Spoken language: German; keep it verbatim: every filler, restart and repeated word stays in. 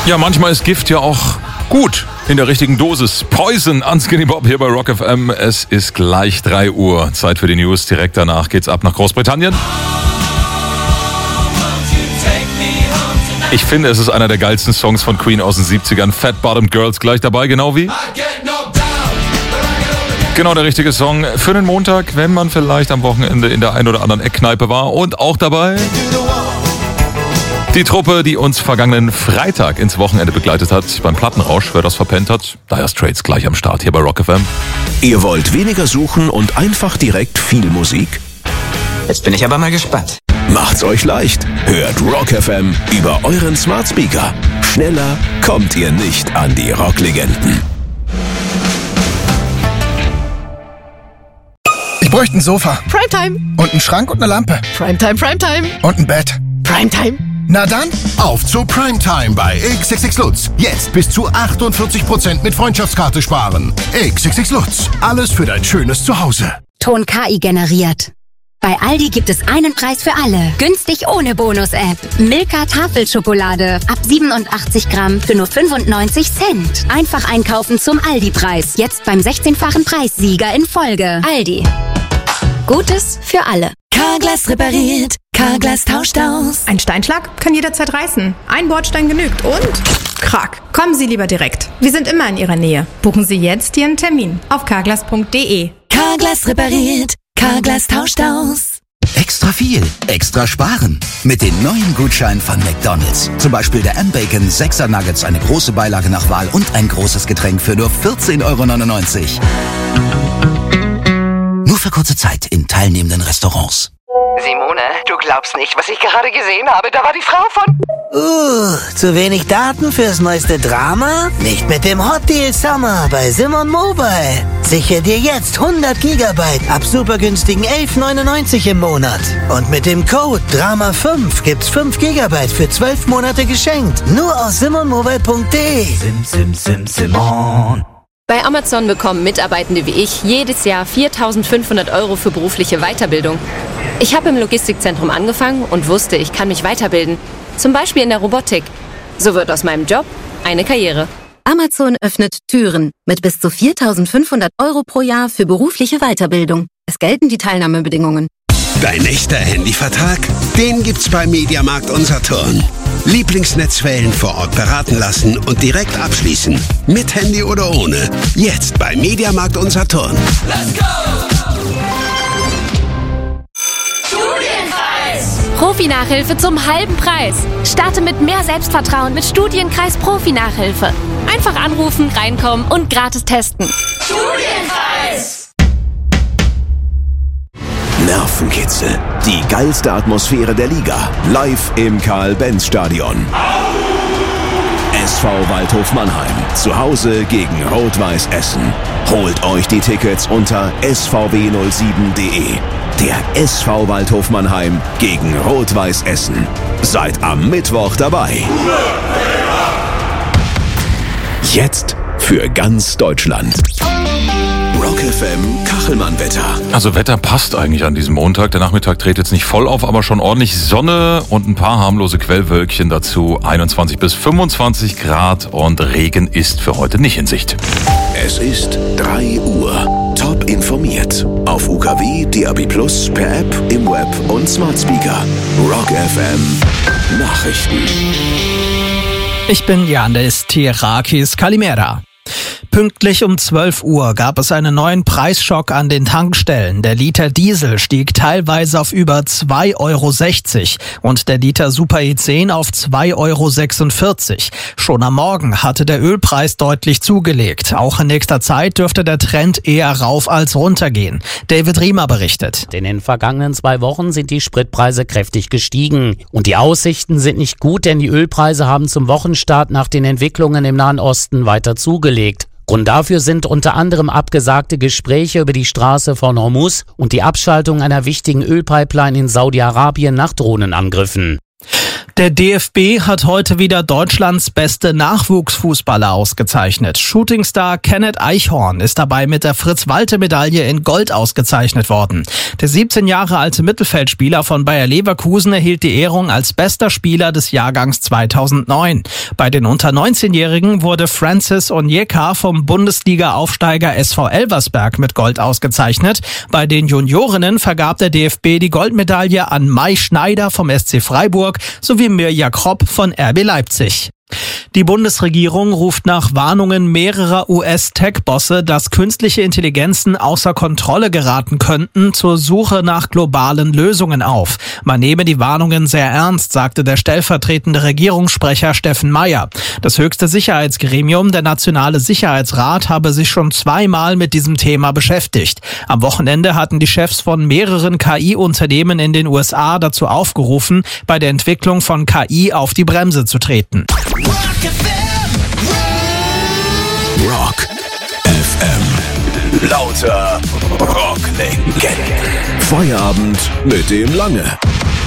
Ja, manchmal ist Gift ja auch gut in der richtigen Dosis. Poison, Unskinny Bob hier bei Rock F M. Es ist gleich drei Uhr. Zeit für die News. Direkt danach geht's ab nach Großbritannien. Ich finde, es ist einer der geilsten Songs von Queen aus den siebzigern. Fat Bottomed Girls gleich dabei, genau wie? Genau der richtige Song für den Montag, wenn man vielleicht am Wochenende in der ein oder anderen Eckkneipe war. Und auch dabei die Truppe, die uns vergangenen Freitag ins Wochenende begleitet hat beim Plattenrausch. Wer das verpennt hat, Dire Straits gleich am Start hier bei Rock F M. Ihr wollt weniger suchen und einfach direkt viel Musik? Jetzt bin ich aber mal gespannt. Macht's euch leicht. Hört Rock F M über euren Smart Speaker. Schneller kommt ihr nicht an die Rocklegenden. Ich bräuchte ein Sofa. Primetime. Und einen Schrank und eine Lampe. Primetime, Primetime. Und ein Bett. Primetime. Na dann, auf zu Primetime bei X X X Lutz. Jetzt bis zu achtundvierzig Prozent mit Freundschaftskarte sparen. X X X Lutz. Alles für dein schönes Zuhause. Ton K I generiert. Bei Aldi gibt es einen Preis für alle. Günstig ohne Bonus-App. Milka Tafelschokolade. Ab siebenundachtzig Gramm für nur fünfundneunzig Cent. Einfach einkaufen zum Aldi-Preis. Jetzt beim sechzehnfachen Preissieger in Folge. Aldi. Gutes für alle. Carglass repariert. Carglass tauscht aus. Ein Steinschlag kann jederzeit reißen. Ein Bordstein genügt und Krack. Kommen Sie lieber direkt. Wir sind immer in Ihrer Nähe. Buchen Sie jetzt Ihren Termin auf carglass punkt de. Carglass repariert. Carglass tauscht aus. Extra viel, extra sparen. Mit den neuen Gutscheinen von McDonald's. Zum Beispiel der M-Bacon sechser Nuggets, eine große Beilage nach Wahl und ein großes Getränk für nur vierzehn Euro neunundneunzig. Nur für kurze Zeit in teilnehmenden Restaurants. Simone, du glaubst nicht, was ich gerade gesehen habe. Da war die Frau von... Uh, zu wenig Daten fürs neueste Drama? Nicht mit dem Hot Deal Summer bei Simon Mobile. Sichere dir jetzt hundert Gigabyte ab super günstigen elf neunundneunzig im Monat. Und mit dem Code Drama fünf gibt's fünf Gigabyte für zwölf Monate geschenkt. Nur aus simon mobile punkt de. Sim, sim, sim, Simon. Bei Amazon bekommen Mitarbeitende wie ich jedes Jahr viertausendfünfhundert Euro für berufliche Weiterbildung. Ich habe im Logistikzentrum angefangen und wusste, ich kann mich weiterbilden. Zum Beispiel in der Robotik. So wird aus meinem Job eine Karriere. Amazon öffnet Türen mit bis zu viertausendfünfhundert Euro pro Jahr für berufliche Weiterbildung. Es gelten die Teilnahmebedingungen. Dein echter Handyvertrag? Den gibt's bei Mediamarkt Unsaturn. Lieblingsnetzwellen vor Ort beraten lassen und direkt abschließen. Mit Handy oder ohne. Jetzt bei Mediamarkt Unsaturn. Let's go! Profi-Nachhilfe zum halben Preis. Starte mit mehr Selbstvertrauen mit Studienkreis Profi-Nachhilfe. Einfach anrufen, reinkommen und gratis testen. Studienkreis! Nervenkitzel. Die geilste Atmosphäre der Liga. Live im Karl-Benz-Stadion. S V Waldhof Mannheim. Zu Hause gegen Rot-Weiß Essen. Holt euch die Tickets unter s v w null sieben punkt de. Der S V Waldhof Mannheim gegen Rot-Weiß Essen. Seid am Mittwoch dabei. Jetzt für ganz Deutschland. Rock F M Kachelmann-Wetter. Also Wetter passt eigentlich an diesem Montag. Der Nachmittag dreht jetzt nicht voll auf, aber schon ordentlich Sonne und ein paar harmlose Quellwölkchen dazu. einundzwanzig bis fünfundzwanzig Grad und Regen ist für heute nicht in Sicht. Es ist drei Uhr. Top informiert. Auf U K W, D A B plus, per App, im Web und Smart Speaker. Rock F M Nachrichten. Ich bin Yannis Tirakis Kalimera. Pünktlich um zwölf Uhr gab es einen neuen Preisschock an den Tankstellen. Der Liter Diesel stieg teilweise auf über zwei Euro sechzig und der Liter Super E zehn auf zwei Euro sechsundvierzig. Schon am Morgen hatte der Ölpreis deutlich zugelegt. Auch in nächster Zeit dürfte der Trend eher rauf als runter gehen. David Riemer berichtet. In den vergangenen zwei Wochen sind die Spritpreise kräftig gestiegen. Und die Aussichten sind nicht gut, denn die Ölpreise haben zum Wochenstart nach den Entwicklungen im Nahen Osten weiter zugelegt. Grund dafür sind unter anderem abgesagte Gespräche über die Straße von Hormuz und die Abschaltung einer wichtigen Ölpipeline in Saudi-Arabien nach Drohnenangriffen. Der D F B hat heute wieder Deutschlands beste Nachwuchsfußballer ausgezeichnet. Shootingstar Kenneth Eichhorn ist dabei mit der Fritz-Walter-Medaille in Gold ausgezeichnet worden. Der siebzehn Jahre alte Mittelfeldspieler von Bayer Leverkusen erhielt die Ehrung als bester Spieler des Jahrgangs zweitausendneun. Bei den unter neunzehnjährigen wurde Francis Onyeka vom Bundesliga-Aufsteiger S V Elversberg mit Gold ausgezeichnet. Bei den Juniorinnen vergab der D F B die Goldmedaille an Mai Schneider vom S C Freiburg sowie Mirja Kropp von R B Leipzig. Die Bundesregierung ruft nach Warnungen mehrerer U S-Tech-Bosse, dass künstliche Intelligenzen außer Kontrolle geraten könnten, zur Suche nach globalen Lösungen auf. Man nehme die Warnungen sehr ernst, sagte der stellvertretende Regierungssprecher Steffen Mayer. Das höchste Sicherheitsgremium, der Nationale Sicherheitsrat, habe sich schon zweimal mit diesem Thema beschäftigt. Am Wochenende hatten die Chefs von mehreren K I-Unternehmen in den U S A dazu aufgerufen, bei der Entwicklung von K I auf die Bremse zu treten. Rock F M. Lauter Rocklegenden. Feierabend mit dem Lange.